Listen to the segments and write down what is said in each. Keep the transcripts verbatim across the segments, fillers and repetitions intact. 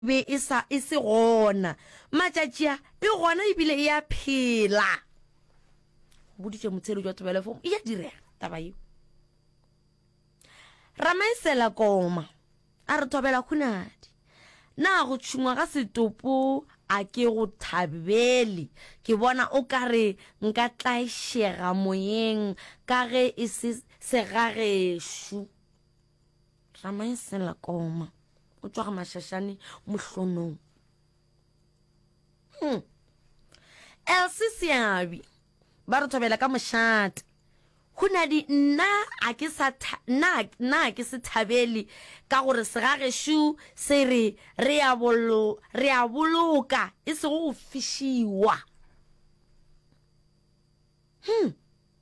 be e sa e se gona matšatšia e gona ebile e ya phela boditše motshelo jwa tobelefo e ya direga taba eo Ramaisela Koma a re tobela khunadi na go tshungwa ga setopo a ke go thabele ke bona o ka re nka tlaishega moyeng ka ge e se segageshu Ramaisela Koma o tswa ga mashashane mohlonong hmm el sisiabi ba re tobela ka moshate khunadi nna a ke sa na na ke se thabele ka gore segageshu se re re a bolo re a boloka e se go fishiwa hmm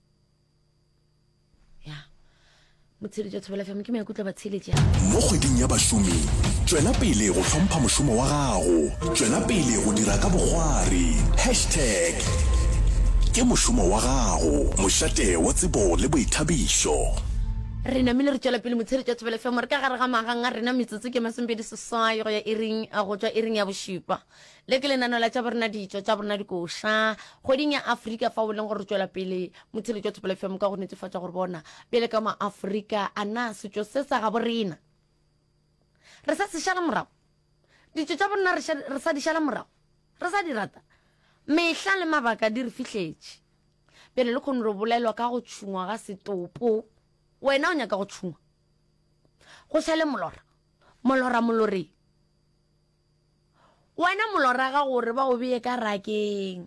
ya motshedi tsa tshobela fela ke me kutla ba tsheletša mo kgweding ya bashumi tswela pele go hlompha moshomo wa gago tswela pele go dira ka bogwari hashtag ke moshomo wa gago mošate wa tsebo le boithabišo re namile re tswela pele motshedi tsa tshobela fela re ka gare ga magang a rena metsotso ke masempedi sesai go ya iring a go tswa iring ya boshipa le ke lenano la tsa borena ditso tsa borena dikoša kgweding ya Afrika fa o leng gore tswela pele motshedi tsa tshobela fela ka go netefatsa gore bona pele ka ma Afrika ana setšo se sa ga borena re sa se šala morago ditso tsa borena re sa di šala morago re sa di rata mehla le mabaka di re fihletše pele le kgone re bolelwa ka go tshungwa ga setopo wena o nyaka go tshungwa go šale molora molora molore wena molora ga gore ba o beye ka rakeng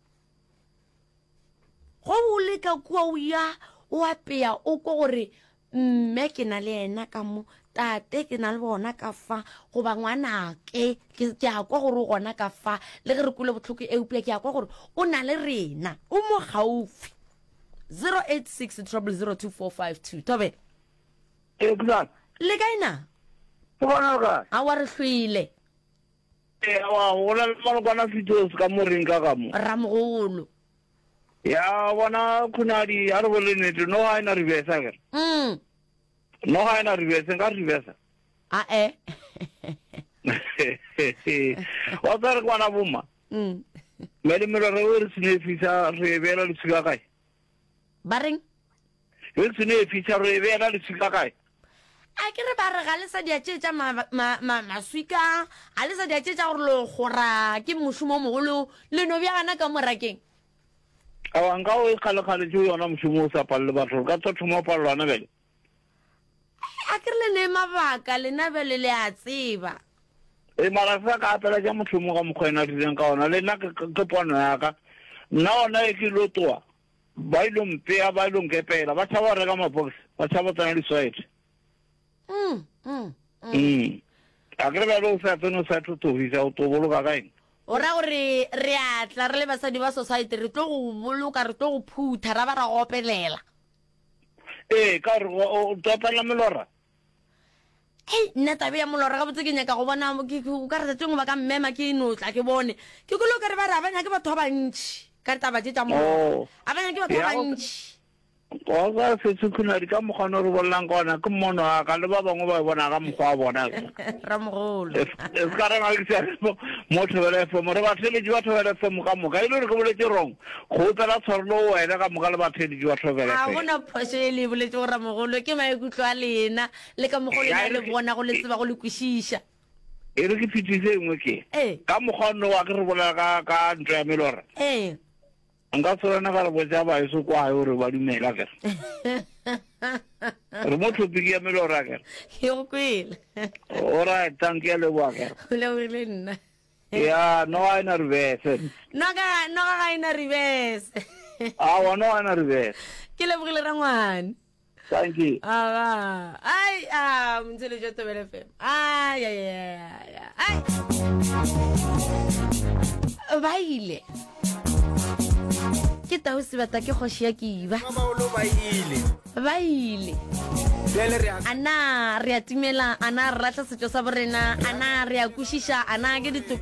go bole ka kua o ya o apea o kwa gore mme ke na le ena ka mo tate ke na le bona ka fa go ba ngwanake ke a kwa gore o gona ka fa le ge re kule botlhoko e upile ke a kwa gore o na le rena o mo gaufi zero eight six zero zero two four five two tobe e kula le kaina go bona ga a wa re hlwile e wa go la mo bona fitos ka mo ringa ka mo ramogolo ya bona khunadi a re bolene no ha ina ribesa ke mm no ha ina ribesa nga ribesa a e wa tsare kwana buma mm mele melo re re sine fisa re bela le tsika kae bareng re sine fisa re bela le tsika kae a ke re ba re ga le sa dia tšetša ma ma maswika a le sa dia tšetša gore lo gora ke moshumo mogolo le no bja gana ka morakeng awa nka o khale khale jo yona moshumo o sa palle batho ka tsothomo pallwana bele a ke re le ne mabaka le nabele le a tseba e mara sa ka apela ja moshumo ka mokgwena dileng ka ona le nna ke pono ya ka nna ona e ke lotoa ba ile mpea ba ile nkepela ba tshaba reka mabox ba tshaba tsana le site mm mm mm a ke re ba lo sa tseno sa thuto visa o to boloka kae ora gore re atla re le basadi ba society re tlo go boloka re tlo go phutha ra ba ra gopelela eh ka re o topela melora hey nna tabe ya molora ga botse ke nyaka go bona ke ka re tsengwe ba ka mmema ke inotla ke bone ke go lo ka re ba ra banya ke batho ba bantši ka re taba tša mo a banya ke batho ba bantši o ga se tshukuna di ka mogano re bollang kona ke mmono a ka le ba bangwe ba bona ga mokgwa bona ramogolo es ka re ga ke se mo thobela fo mo re ba tshele di ba thobela fo mo ka mo ka ile re go boletse rong go tsela tshwarlo wena ka mo ka le ba thedi di ba thobela a bona phoshe le boletse go ramogolo ke maikutlo a lena le ka mogolo le le bona go le tseba go le kwishisha e re ke fitise engwe ke ka mogano wa ke re bolela ka ka ntwa ya melora eh nka tsona ka re botsa ba iso kwa yo re ba dumela ke re mo topiki ya melora ke ke go kwele ora thank you le bua ke le le nna ya no I na reverse no ga no ga ina reverse ah wa no I na reverse ke le bogile rangwane thank you ah ai ah mtsele jo tobele fm ai ai ai ai baile ke tao sebata ke khoshi ya kiba maolo ba ile baile le re ana re atimela ana re ratla setšo sa borena ana re a kwishisha ana ke